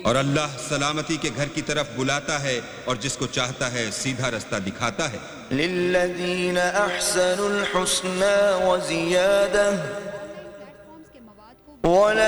और अल्लाह सलामती के घर की तरफ बुलाता है और जिसको चाहता है सीधा रास्ता दिखाता है। लिल्लज़ीना अहसनुल हुस्ना व ज़ियादा